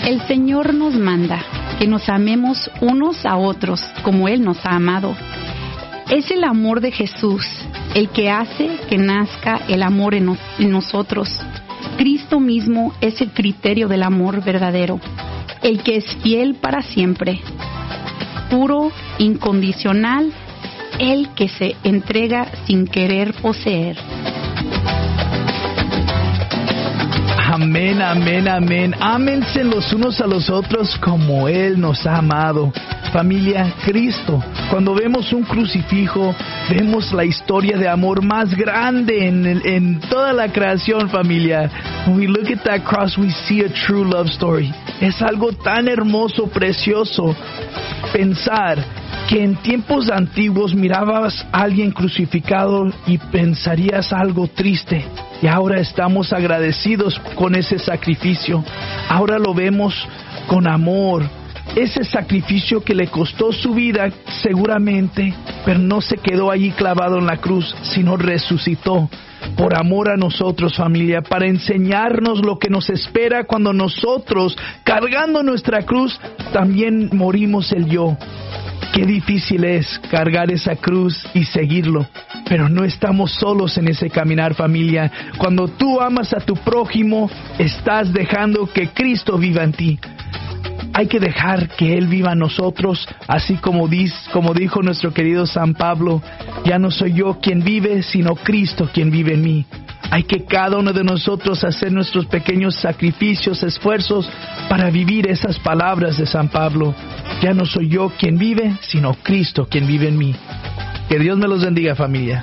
El Señor nos manda que nos amemos unos a otros como Él nos ha amado. Es el amor de Jesús el que hace que nazca el amor en nosotros. Cristo mismo es el criterio del amor verdadero, el que es fiel para siempre, puro, incondicional, el que se entrega sin querer poseer. Amén, amén, amén. Ámense los unos a los otros como Él nos ha amado. Familia, Cristo. Cuando vemos un crucifijo, vemos la historia de amor más grande en toda la creación, familia. When we look at that cross, we see a true love story. Es algo tan hermoso, precioso. Pensar que en tiempos antiguos mirabas a alguien crucificado y pensarías algo triste. Y ahora estamos agradecidos con ese sacrificio. Ahora lo vemos con amor. Ese sacrificio que le costó su vida seguramente, pero no se quedó allí clavado en la cruz, sino resucitó por amor a nosotros, familia, para enseñarnos lo que nos espera cuando nosotros, cargando nuestra cruz, también morimos el yo. Qué difícil es cargar esa cruz y seguirlo, pero no estamos solos en ese caminar, familia. Cuando tú amas a tu prójimo, estás dejando que Cristo viva en ti. Hay que dejar que Él viva en nosotros, así como dijo nuestro querido San Pablo, ya no soy yo quien vive, sino Cristo quien vive en mí. Hay que cada uno de nosotros hacer nuestros pequeños sacrificios, esfuerzos para vivir esas palabras de San Pablo. Ya no soy yo quien vive, sino Cristo quien vive en mí. Que Dios me los bendiga, familia.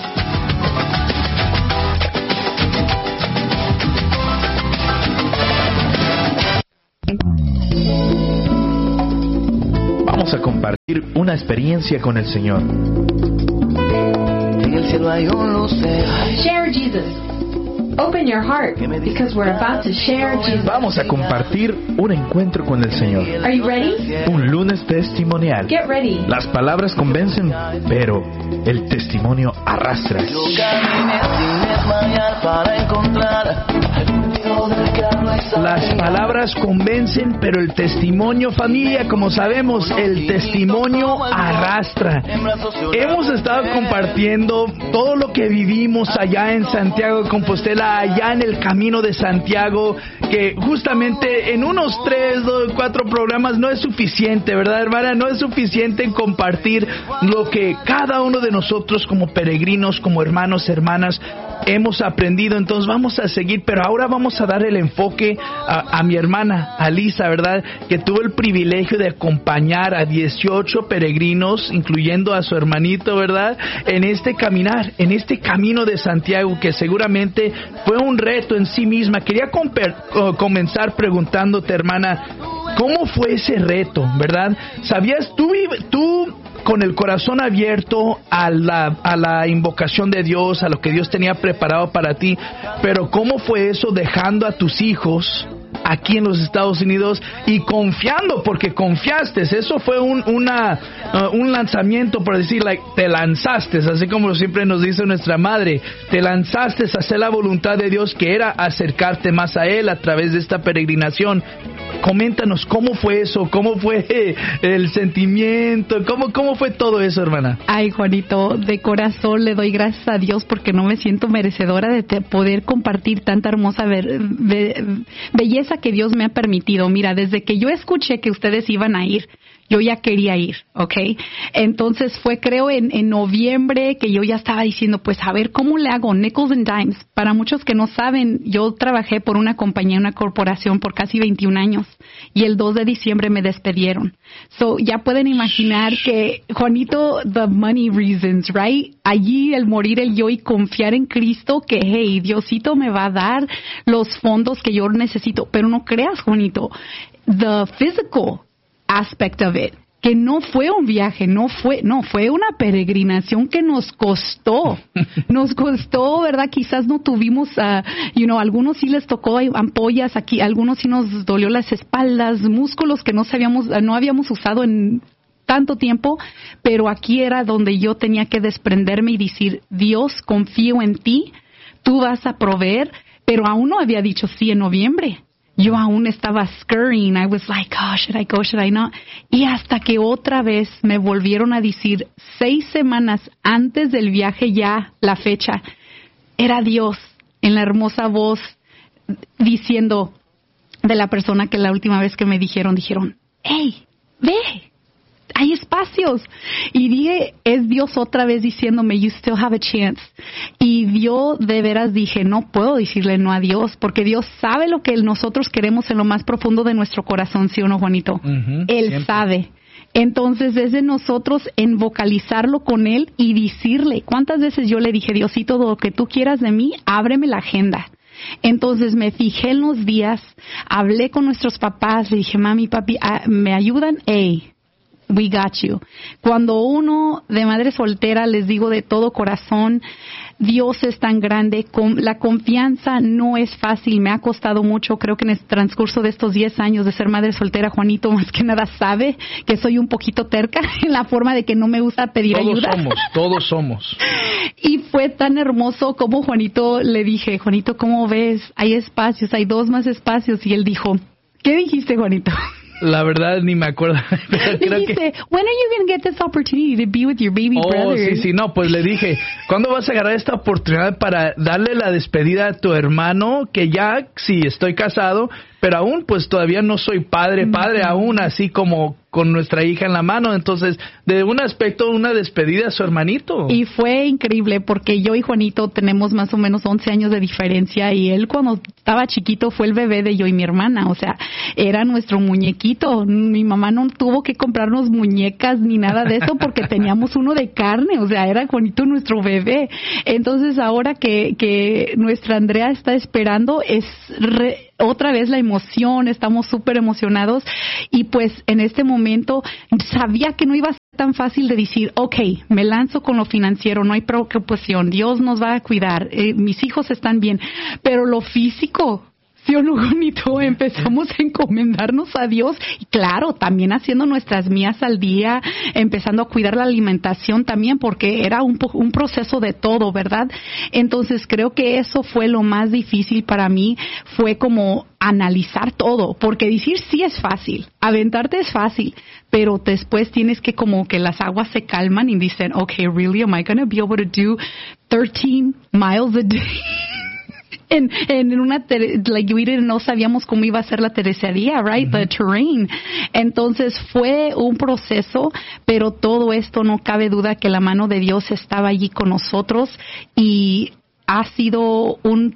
Vamos a compartir una experiencia con el Señor. En el cielo hay un lucero. Share Jesus. Open your heart because we're about to share Jesus. Vamos a compartir un encuentro con el Señor. Are you ready? Un lunes testimonial. Get ready. Las palabras convencen, pero el testimonio arrastra. Yo caminé sin desmayar para encontrar al Dios del carro y sangre. Las palabras convencen, pero el testimonio, familia, como sabemos, el testimonio arrastra. Hemos estado compartiendo todo lo que vivimos allá en Santiago de Compostela, allá en el Camino de Santiago, que justamente en unos 3 o 4 programas no es suficiente, ¿verdad, hermana? No es suficiente en compartir lo que cada uno de nosotros como peregrinos, como hermanos, hermanas, hemos aprendido. Entonces vamos a seguir, pero ahora vamos a dar el enfoque a mi hermana, a Lisa, ¿verdad? Que tuvo el privilegio de acompañar a 18 peregrinos, incluyendo a su hermanito, ¿verdad? En este caminar, en este camino de Santiago, que seguramente fue un reto en sí misma. Quería comenzar preguntándote, hermana, ¿cómo fue ese reto, verdad? ¿Sabías tú con el corazón abierto a la invocación de Dios, a lo que Dios tenía preparado para ti, pero cómo fue eso dejando a tus hijos aquí en los Estados Unidos y confiando, porque confiaste? Eso fue un lanzamiento, por decir, te lanzaste, así como siempre nos dice nuestra madre, te lanzaste a hacer la voluntad de Dios, que era acercarte más a Él a través de esta peregrinación. Coméntanos, ¿cómo fue eso? ¿Cómo fue el sentimiento? ¿Cómo fue todo eso, hermana? Ay, Juanito, de corazón le doy gracias a Dios porque no me siento merecedora de poder compartir tanta hermosa belleza que Dios me ha permitido. Mira, desde que yo escuché que ustedes iban a ir, yo ya quería ir, ¿ok? Entonces fue, creo, en noviembre que yo ya estaba diciendo, pues a ver, ¿cómo le hago? Nickels and dimes. Para muchos que no saben, yo trabajé por una compañía, una corporación por casi 21 años y el 2 de diciembre me despidieron. So, ya pueden imaginar que, Juanito, the money reasons, right? Allí el morir el yo y confiar en Cristo que, hey, Diosito me va a dar los fondos que yo necesito. Pero no creas, Juanito, the physical aspect of it, que no fue un viaje, fue una peregrinación que nos costó, ¿verdad? Quizás no tuvimos, algunos sí les tocó ampollas aquí, algunos sí nos dolió las espaldas, músculos que no habíamos usado en tanto tiempo, pero aquí era donde yo tenía que desprenderme y decir, Dios, confío en ti, tú vas a proveer, pero aún no había dicho sí en noviembre. Yo aún estaba scurrying. I was like, oh, should I go, should I not? Y hasta que otra vez me volvieron a decir 6 semanas antes del viaje, ya la fecha, era Dios en la hermosa voz diciendo de la persona que la última vez que me dijeron, hey, ve, hay espacios. Y dije, es Dios otra vez diciéndome, you still have a chance. Y yo de veras dije, no puedo decirle no a Dios, porque Dios sabe lo que nosotros queremos en lo más profundo de nuestro corazón, ¿sí o no, Juanito? Él siempre sabe. Entonces es de nosotros en vocalizarlo con Él y decirle. ¿Cuántas veces yo le dije, Diosito, lo que tú quieras de mí, ábreme la agenda? Entonces me fijé en los días, hablé con nuestros papás, le dije, mami, papi, ¿me ayudan? Hey, we got you. Cuando uno de madre soltera, les digo de todo corazón, Dios es tan grande, la confianza no es fácil, me ha costado mucho. Creo que en el transcurso de estos 10 años de ser madre soltera, Juanito más que nada sabe que soy un poquito terca en la forma de que no me gusta pedir ayuda. Todos somos. Y fue tan hermoso como Juanito le dije, Juanito, ¿cómo ves? Hay espacios, hay 2 más espacios. Y él dijo, ¿qué dijiste, Juanito? La verdad ni me acuerdo. Creo que when are you going to get this opportunity to be with your baby brother? Sí, no, pues le dije, ¿cuándo vas a agarrar esta oportunidad para darle la despedida a tu hermano? Que ya, sí, estoy casado, pero aún pues todavía no soy padre aún, así como con nuestra hija en la mano. Entonces, de un aspecto, una despedida a su hermanito. Y fue increíble porque yo y Juanito tenemos más o menos 11 años de diferencia, y él cuando estaba chiquito fue el bebé de yo y mi hermana. O sea, era nuestro muñequito. Mi mamá no tuvo que comprarnos muñecas ni nada de eso porque teníamos uno de carne. O sea, era Juanito nuestro bebé. Entonces, ahora que nuestra Andrea está esperando, es otra vez la emoción, estamos súper emocionados. Y pues en este momento sabía que no iba a ser tan fácil de decir, okay, me lanzo con lo financiero, no hay preocupación, Dios nos va a cuidar, mis hijos están bien, pero lo físico, ¿sí o no, bonito? Empezamos a encomendarnos a Dios, y claro, también haciendo nuestras mías al día, empezando a cuidar la alimentación también, porque era un proceso de todo, ¿verdad? Entonces creo que eso fue lo más difícil para mí, fue como analizar todo, porque decir sí es fácil, aventarte es fácil, pero después tienes que como que las aguas se calman y dicen, okay, really, am I going to be able to do 13 miles a day? En una, like, no sabíamos cómo iba a ser la terracería, right? The terrain. Entonces fue un proceso, pero todo esto no cabe duda que la mano de Dios estaba allí con nosotros, y ha sido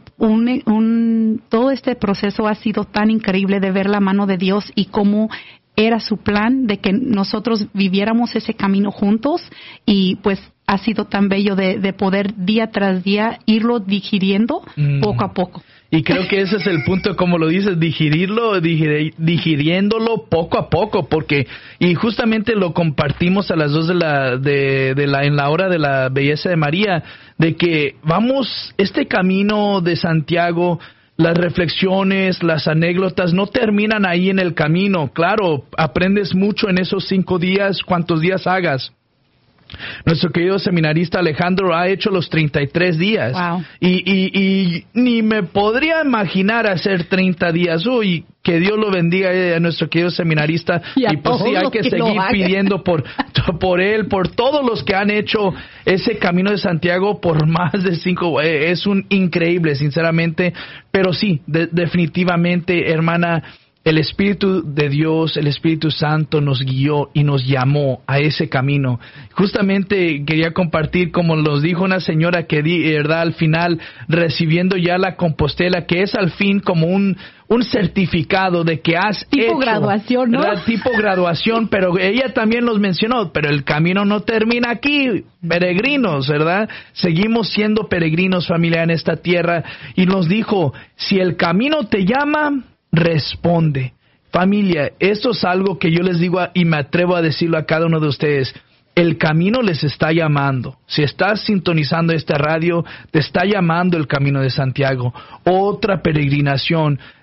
todo este proceso ha sido tan increíble de ver la mano de Dios y cómo era su plan de que nosotros viviéramos ese camino juntos, y pues ha sido tan bello de poder día tras día irlo digiriendo poco a poco. Y creo que ese es el punto, como lo dices, digiriéndolo poco a poco, porque, y justamente lo compartimos a las 2 en la hora de la belleza de María, de que vamos, este camino de Santiago, las reflexiones, las anécdotas no terminan ahí en el camino. Claro, aprendes mucho en esos 5 días, cuantos días hagas. Nuestro querido seminarista Alejandro ha hecho los 33 días. Wow. Y ni me podría imaginar hacer 30 días. Uy, que Dios lo bendiga a nuestro querido seminarista. Y pues sí, hay que seguir pidiendo por él, por todos los que han hecho ese camino de Santiago por más de 5. Es un increíble, sinceramente. Pero sí, definitivamente, hermana, el Espíritu de Dios, el Espíritu Santo nos guió y nos llamó a ese camino. Justamente quería compartir, como nos dijo una señora que verdad, al final, recibiendo ya la Compostela, que es al fin como un certificado de que has tipo graduación, ¿no? Tipo graduación, pero ella también nos mencionó, pero el camino no termina aquí, peregrinos, ¿verdad? Seguimos siendo peregrinos, familia, en esta tierra, y nos dijo, si el camino te llama, responde. Familia, esto es algo que yo les digo y me atrevo a decirlo a cada uno de ustedes. El camino les está llamando. Si estás sintonizando esta radio, te está llamando el Camino de Santiago. Otra peregrinación.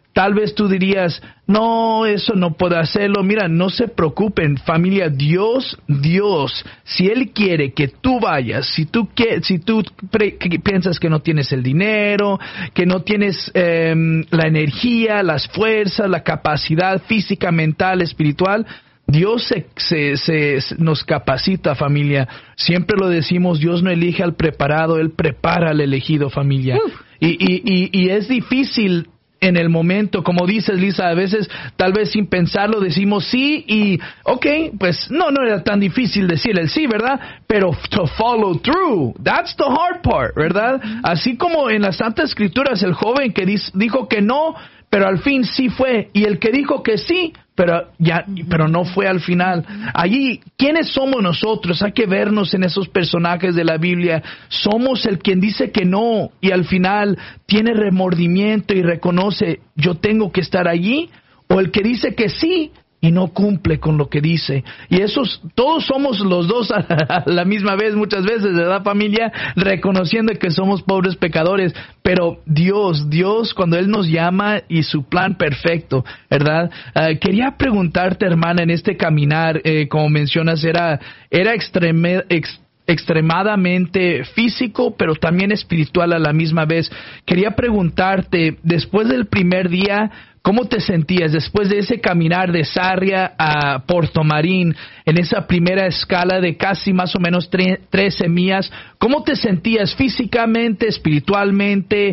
tal vez tú dirías, no, eso no puedo hacerlo. Mira, no se preocupen, familia. Dios, si Él quiere que tú vayas, si tú piensas que no tienes el dinero, que no tienes la energía, las fuerzas, la capacidad física, mental, espiritual, Dios nos capacita, familia. Siempre lo decimos, Dios no elige al preparado, Él prepara al elegido, familia. Y es difícil en el momento, como dices, Lisa, a veces tal vez sin pensarlo decimos sí y pues no era tan difícil decir el sí, ¿verdad? Pero to follow through, that's the hard part, ¿verdad? Así como en las Santas Escrituras el joven que dijo que no, pero al fin sí fue, y el que dijo que sí, pero no fue al final. Allí, ¿quiénes somos nosotros? Hay que vernos en esos personajes de la Biblia. Somos el quien dice que no y al final tiene remordimiento y reconoce, yo tengo que estar allí, o el que dice que sí y no cumple con lo que dice. Y todos somos los dos a la misma vez, muchas veces, ¿verdad, familia? Reconociendo que somos pobres pecadores, pero Dios, cuando Él nos llama y su plan perfecto, ¿verdad? Quería preguntarte, hermana, en este caminar, como mencionas, era extremadamente físico, pero también espiritual a la misma vez. Quería preguntarte, después del primer día, ¿cómo te sentías después de ese caminar de Sarria a Puerto Marín, en esa primera escala de casi más o menos 13 millas? ¿Cómo te sentías físicamente, espiritualmente,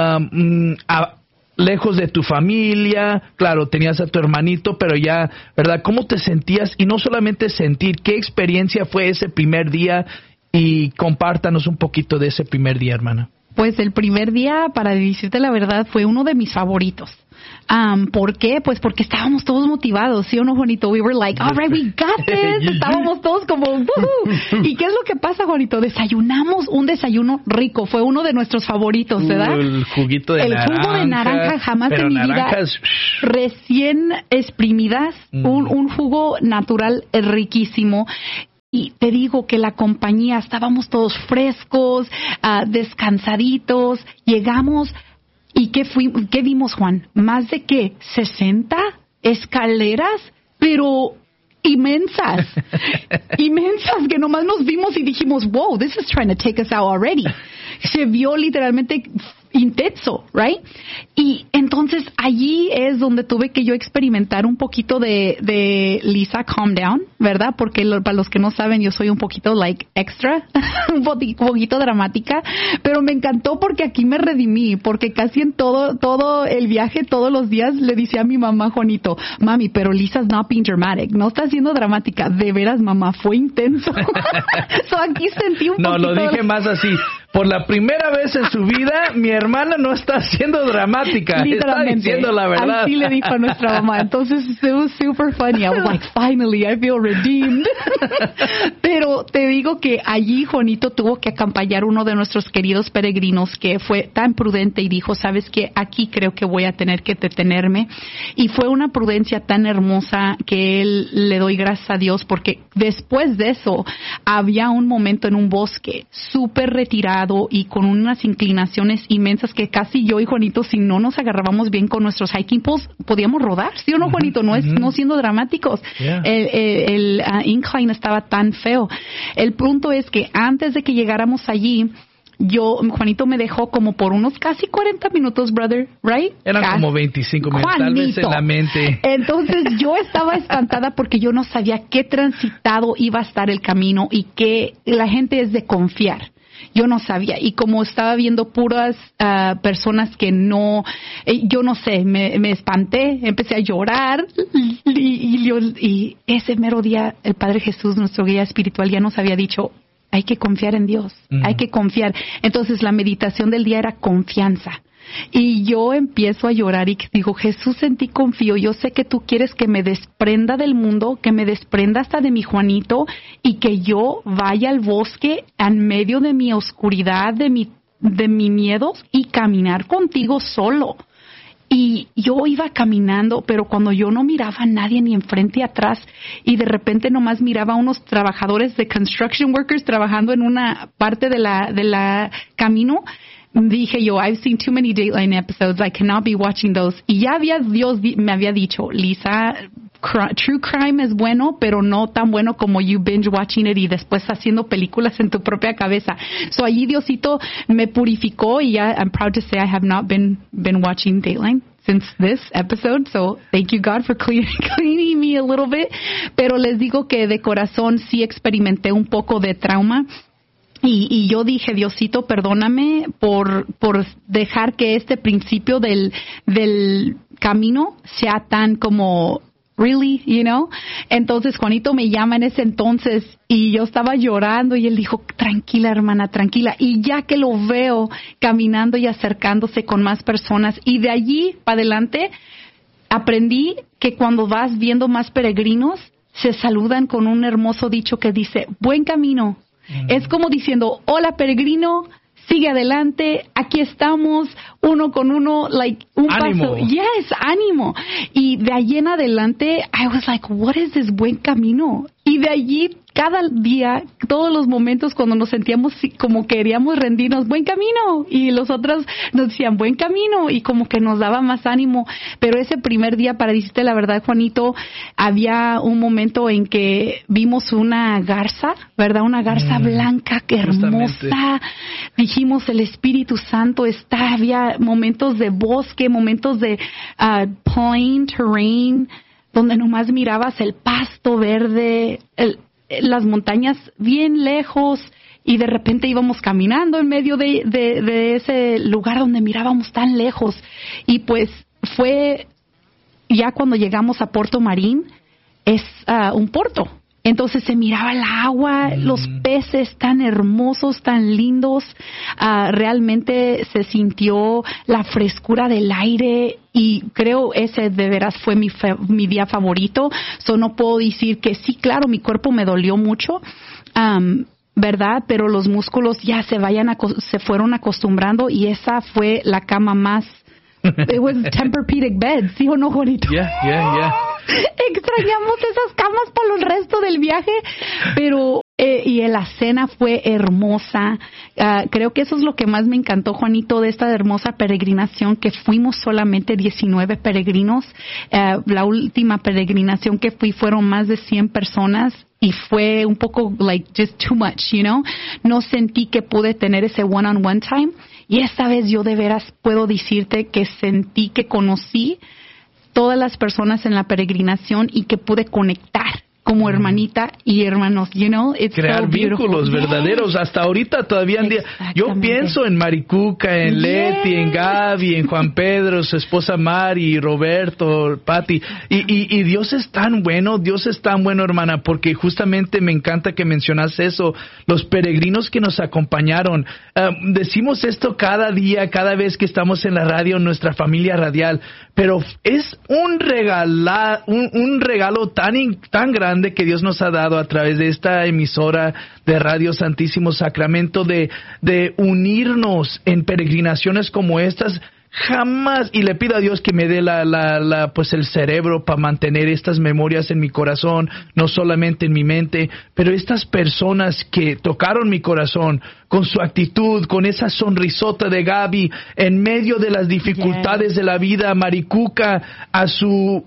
lejos de tu familia? Claro, tenías a tu hermanito, pero ya, ¿verdad? ¿Cómo te sentías? Y no solamente sentir, ¿qué experiencia fue ese primer día? Y compártanos un poquito de ese primer día, hermana. Pues el primer día, para decirte la verdad, fue uno de mis favoritos. ¿Por qué? Pues porque estábamos todos motivados, ¿sí o no, Juanito? We were like, all right, we got this. Estábamos todos como, woohoo. ¿Y qué es lo que pasa, Juanito? Desayunamos un desayuno rico. Fue uno de nuestros favoritos, ¿verdad? El juguito de naranja. El jugo de naranja, jamás en mi vida. Recién exprimidas, un jugo natural riquísimo. Y te digo que la compañía, estábamos todos frescos, descansaditos. Llegamos. ¿Y qué vimos, Juan? ¿Más de qué? ¿60 escaleras? Pero inmensas. Inmensas, que nomás nos vimos y dijimos, wow, this is trying to take us out already. Se vio literalmente intenso, right? Y entonces allí es donde tuve que yo experimentar un poquito de Lisa, calm down, ¿verdad? Porque para los que no saben, yo soy un poquito like extra, un poquito dramática, pero me encantó porque aquí me redimí, porque casi en todo el viaje, todos los días le decía a mi mamá, Juanito, mami, pero Lisa's not being dramatic, no está siendo dramática, de veras, mamá, fue intenso. So aquí sentí un poquito. No, lo dije más así. Por la primera vez en su vida, mi hermana no está siendo dramática, está diciendo la verdad. Así le dijo a nuestra mamá. Entonces, it was super funny. I was like, finally, I feel redeemed. Pero te digo que allí Juanito tuvo que acompañar uno de nuestros queridos peregrinos que fue tan prudente y dijo, ¿sabes qué? Aquí creo que voy a tener que detenerme. Y fue una prudencia tan hermosa que él le doy gracias a Dios, porque después de eso había un momento en un bosque súper retirado y con unas inclinaciones inmensas que casi yo y Juanito, si no nos agarrábamos bien con nuestros hiking poles, podíamos rodar, ¿sí o no, Juanito? No siendo dramáticos. Yeah. El incline estaba tan feo. El punto es que antes de que llegáramos allí, Juanito me dejó como por unos casi 40 minutos, brother, right? Eran como 25 minutos, tal vez en la mente. Entonces yo estaba espantada porque yo no sabía qué transitado iba a estar el camino y que la gente es de confiar. Yo no sabía, y como estaba viendo puras personas que no, yo no sé, me espanté, empecé a llorar y ese mero día el Padre Jesús, nuestro guía espiritual, ya nos había dicho, hay que confiar en Dios, hay que confiar. Entonces la meditación del día era confianza. Y yo empiezo a llorar y digo, Jesús, en ti confío, yo sé que tú quieres que me desprenda del mundo, que me desprenda hasta de mi Juanito y que yo vaya al bosque en medio de mi oscuridad, de mi miedo y caminar contigo solo. Y yo iba caminando, pero cuando yo no miraba a nadie ni enfrente ni atrás y de repente nomás miraba a unos trabajadores de construction workers trabajando en una parte de la camino, dije yo, I've seen too many Dateline episodes, I cannot be watching those. Y ya Dios me había dicho, Lisa, true crime es bueno, pero no tan bueno como you binge watching it y después haciendo películas en tu propia cabeza. So allí Diosito me purificó y ya I'm proud to say I have not been watching Dateline since this episode, so thank you God for cleaning me a little bit. Pero les digo que de corazón sí experimenté un poco de trauma. Y yo dije, Diosito, perdóname por dejar que este principio del camino sea tan como, really, you know? Entonces Juanito me llama en ese entonces y yo estaba llorando y él dijo, tranquila hermana, tranquila. Y ya que lo veo caminando y acercándose con más personas y de allí para adelante aprendí que cuando vas viendo más peregrinos se saludan con un hermoso dicho que dice, buen camino. Es como diciendo, hola peregrino, sigue adelante, aquí estamos, uno con uno, like, un ánimo. paso. Yes, ánimo. Y de allí en adelante, I was like, what is this buen camino? Y de allí, cada día, todos los momentos cuando nos sentíamos como queríamos rendirnos, buen camino. Y los otros nos decían, buen camino. Y como que nos daba más ánimo. Pero ese primer día, para decirte la verdad, Juanito, había un momento en que vimos una garza, ¿verdad? Una garza blanca, que hermosa. Dijimos, el Espíritu Santo está. Había momentos de bosque, momentos de plain terrain, donde nomás mirabas el pasto verde, las montañas bien lejos, y de repente íbamos caminando en medio de ese lugar donde mirábamos tan lejos. Y pues fue ya cuando llegamos a Puerto Marín, es un puerto. Entonces se miraba el agua, los peces tan hermosos, tan lindos. Realmente se sintió la frescura del aire y creo ese de veras fue mi día favorito. So no puedo decir que sí, claro, mi cuerpo me dolió mucho, ¿verdad? Pero los músculos ya se fueron acostumbrando y esa fue la cama más. It was Tempur-Pedic bed, ¿sí o no, Juanito? Yeah. Extrañamos esas camas para el resto del viaje, pero y la cena fue hermosa. Creo que eso es lo que más me encantó, Juanito, de esta hermosa peregrinación, que fuimos solamente 19 peregrinos. La última peregrinación que fui fueron más de 100 personas. Y fue un poco like just too much, you know. No sentí que pude tener ese one-on-one time. Y esta vez yo de veras puedo decirte que sentí que conocí todas las personas en la peregrinación y que pude conectar como hermanita y hermanos, you know, it's crear so vínculos verdaderos. Hasta ahorita todavía en día. Yo pienso en Maricuca, en Leti, en Gaby, en Juan Pedro, su esposa Mari, Roberto, Patti. Y Dios es tan bueno, hermana, porque justamente me encanta que mencionas eso. Los peregrinos que nos acompañaron. Decimos esto cada día, cada vez que estamos en la radio, en nuestra familia radial. Pero es un regalo tan grande que Dios nos ha dado a través de esta emisora de Radio Santísimo Sacramento de unirnos en peregrinaciones como estas. Jamás, y le pido a Dios que me dé pues el cerebro para mantener estas memorias en mi corazón, no solamente en mi mente, pero estas personas que tocaron mi corazón con su actitud, con esa sonrisota de Gaby en medio de las dificultades de la vida, Maricuca a su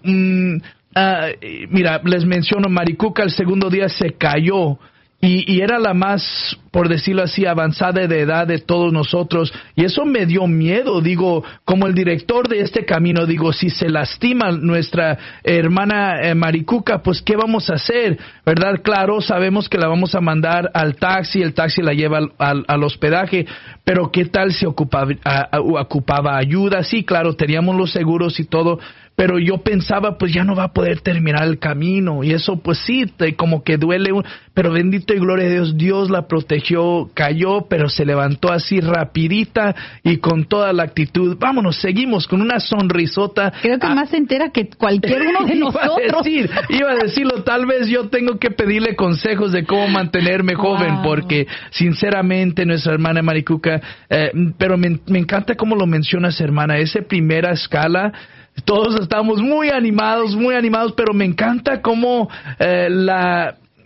mira, les menciono, Maricuca el segundo día se cayó y era la más, por decirlo así, avanzada de edad de todos nosotros, y eso me dio miedo. Digo, como el director de este camino, digo, si se lastima nuestra hermana Maricuca, pues ¿qué vamos a hacer? ¿Verdad? Claro, sabemos que la vamos a mandar al taxi, el taxi la lleva al hospedaje, pero ¿qué tal si ocupaba ayuda? Sí, claro, teníamos los seguros y todo, pero yo pensaba, pues ya no va a poder terminar el camino, y eso pues sí, como que duele, pero bendito y gloria a Dios, Dios la protegió, cayó, pero se levantó así rapidita y con toda la actitud. Vámonos, seguimos con una sonrisota. Creo que más entera que cualquier uno de nosotros. Iba a decirlo, tal vez yo tengo que pedirle consejos de cómo mantenerme joven, porque sinceramente nuestra hermana Maricuca, pero me encanta cómo lo mencionas, hermana, esa primera escala. Todos estamos muy animados, pero me encanta cómo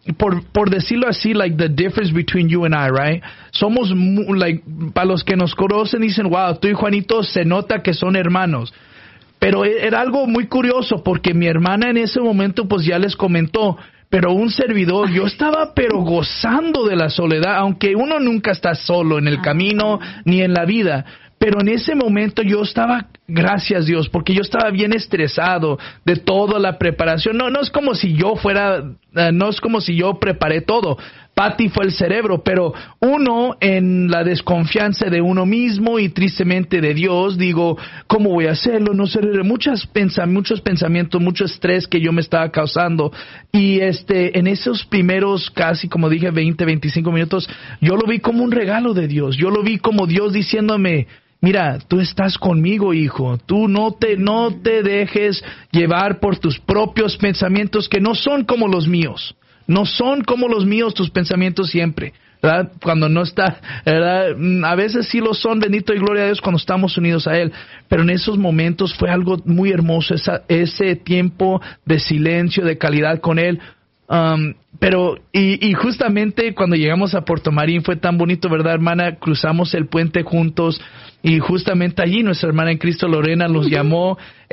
por decirlo así, like the difference between you and I, right? Somos, like, para los que nos conocen dicen, wow, tú y Juanito se nota que son hermanos. Pero era algo muy curioso porque mi hermana en ese momento pues ya les comentó, pero un servidor, yo estaba pero gozando de la soledad, aunque uno nunca está solo en el camino ni en la vida. Pero en ese momento yo estaba, gracias Dios, porque yo estaba bien estresado de toda la preparación. No es como si yo no es como si yo preparé todo. Patty fue el cerebro, pero uno en la desconfianza de uno mismo y tristemente de Dios, digo, ¿cómo voy a hacerlo? No sé, muchos pensamientos, mucho estrés que yo me estaba causando. Y en esos primeros casi, como dije, 20, 25 minutos, yo lo vi como un regalo de Dios. Yo lo vi como Dios diciéndome, mira, tú estás conmigo, hijo. Tú no te dejes llevar por tus propios pensamientos que no son como los míos. No son como los míos tus pensamientos siempre, ¿verdad? Cuando no está, ¿verdad? A veces sí lo son, bendito y gloria a Dios, cuando estamos unidos a Él. Pero en esos momentos fue algo muy hermoso, ese tiempo de silencio, de calidad con Él. Pero justamente cuando llegamos a Puerto Marín fue tan bonito, ¿verdad, hermana? Cruzamos el puente juntos y justamente allí nuestra hermana en Cristo Lorena nos llamó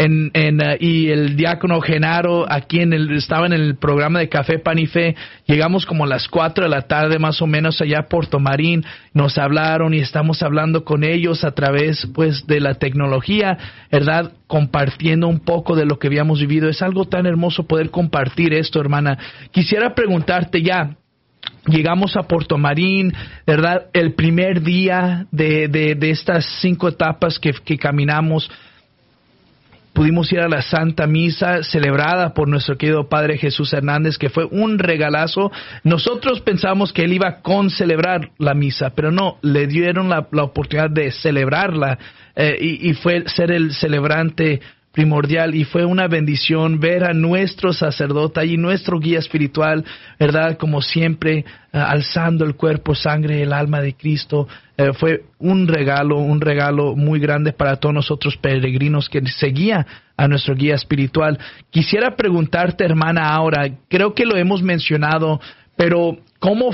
y el diácono Genaro aquí estaba en el programa de Café Pan y Fe. Llegamos como a las 4 de la tarde más o menos allá a Puerto Marín, nos hablaron y estamos hablando con ellos a través pues de la tecnología, ¿verdad? Compartiendo un poco de lo que habíamos vivido. Es algo tan hermoso poder compartir esto, hermana. Quisiera preguntarte ya, llegamos a Puerto Marín, ¿verdad? El primer día de estas 5 etapas que caminamos, pudimos ir a la Santa Misa celebrada por nuestro querido Padre Jesús Hernández, que fue un regalazo. Nosotros pensábamos que él iba a concelebrar la misa, pero no, le dieron la oportunidad de celebrarla y fue ser el celebrante primordial, y fue una bendición ver a nuestro sacerdote allí, nuestro guía espiritual, ¿verdad? Como siempre, alzando el cuerpo, sangre, el alma de Cristo. Fue un regalo muy grande para todos nosotros peregrinos que seguía a nuestro guía espiritual. Quisiera preguntarte, hermana, ahora, creo que lo hemos mencionado, pero ¿cómo